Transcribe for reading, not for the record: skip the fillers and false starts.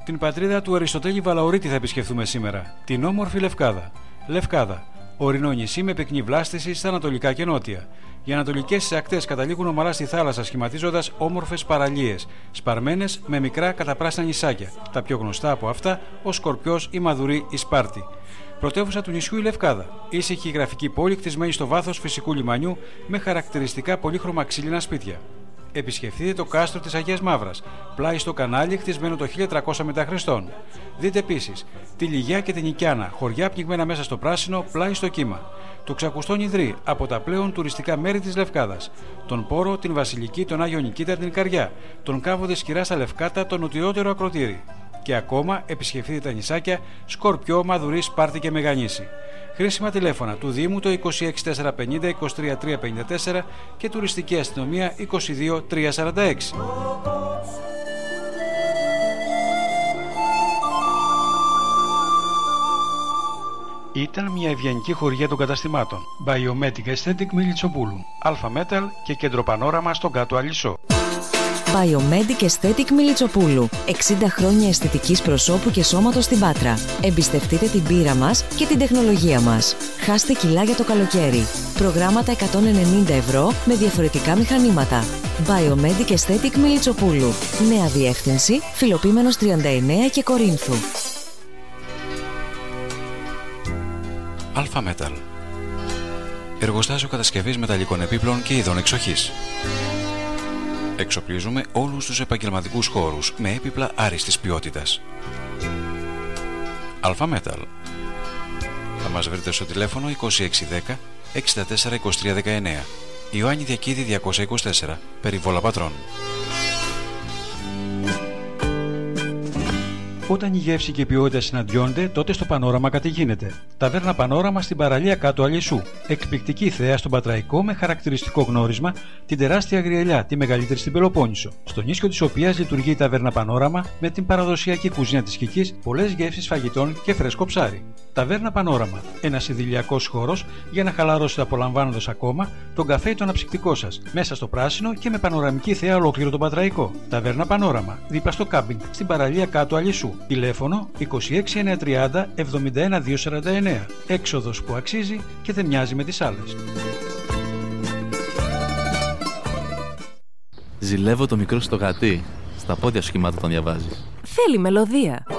Την πατρίδα του Αριστοτέλη Βαλαωρίτη θα επισκεφθούμε σήμερα, την όμορφη Λευκάδα. Λευκάδα, ορεινό νησί με πυκνή βλάστηση στα ανατολικά και νότια. Οι ανατολικές της ακτές καταλήγουν ομαλά στη θάλασσα, σχηματίζοντας όμορφες παραλίες, σπαρμένες με μικρά καταπράσινα νησάκια. Τα πιο γνωστά από αυτά, ο Σκορπιός, η Μαδουρή, η Σπάρτη. Πρωτεύουσα του νησιού η Λευκάδα. Ήσυχη γραφική πόλη κτισμένη στο βάθος φυσικού λιμανιού με χαρακτηριστικά πολύχρωμα ξύλινα σπίτια. Επισκεφτείτε το κάστρο της Αγίας Μαύρας, πλάι στο κανάλι, χτισμένο το 1300 μετά Χριστόν. Δείτε επίσης τη Λιγιά και την Νικιάνα, χωριά πνιγμένα μέσα στο πράσινο, πλάι στο κύμα. Το Ξακουστό Ιδρύ, από τα πλέον τουριστικά μέρη της Λευκάδας. Τον Πόρο, την Βασιλική, τον Άγιο Νικήτα, την Ικαριά. Τον Κάβο της Κυράς στα Λευκάτα, το νοτιότερο ακροτήρι. Και ακόμα επισκεφτείτε τα νησάκια Σκορπιό, Μαδουρή, Σπάρτη και Μεγανήσι. Χρήσιμα τηλέφωνα του Δήμου το 26450 23354 και τουριστική αστυνομία 22346. Ήταν μια ευγενική χορηγία των καταστημάτων Biomedic Aesthetic Μιλιτσοπούλου, Alpha Metal και Κέντρο Πανόραμα στον Κάτω Αλυσσό. Biomedic Aesthetic Μιλιτσοπούλου. 60 χρόνια αισθητικής προσώπου και σώματος στην Πάτρα. Εμπιστευτείτε την πείρα μας και την τεχνολογία μας. Χάστε κιλά για το καλοκαίρι. Προγράμματα 190 ευρώ με διαφορετικά μηχανήματα. Biomedic Aesthetic Μιλιτσοπούλου. Νέα διεύθυνση, Φιλοπίμενος 39 και Κορίνθου. Alpha Metal. Εργοστάσιο κατασκευής μεταλλικών επίπλων και ειδών εξοχής. Εξοπλίζουμε όλους τους επαγγελματικούς χώρους με έπιπλα άριστης ποιότητας. Alpha Metal. Θα μας βρείτε στο τηλέφωνο 2610 64 23 19. Ιωάννη Διακίδη 224, Περιβόλα Πατρών. Όταν η γεύση και η ποιότητα συναντιόνται, τότε στο Πανόραμα κάτι γίνεται. Ταβέρνα Πανόραμα στην παραλία Κάτω Αλυσσού. Εκπληκτική θέα στον Πατραϊκό με χαρακτηριστικό γνώρισμα την τεράστια Αγριελιά, τη μεγαλύτερη στην Πελοπόννησο. Στο νίσιο της οποίας λειτουργεί η Ταβέρνα Πανόραμα με την παραδοσιακή κουζίνα της Κικής, πολλές γεύσεις φαγητών και φρέσκο ψάρι. Ταβέρνα Πανόραμα. Ένας ιδηλιακός χώρος για να χαλαρώσετε απολαμβάνοντας ακόμα τον καφέ ή το αναψυκτικό σας. Μέσα στο πράσινο και με πανοραμική θέα ολόκληρο τον Πατραϊκό. Ταβέρνα Πανόραμα. Δίπλα στο κάμπινγκ στην παραλία Κάτω Αλυσσού. Τηλέφωνο 26930 71249. Έξοδος που αξίζει και δεν μοιάζει με τις άλλες. Ζηλεύω το μικρό στο γατί. Στα πόδια σου κοιμάται όταν διαβάζει. Θέλει μελωδία.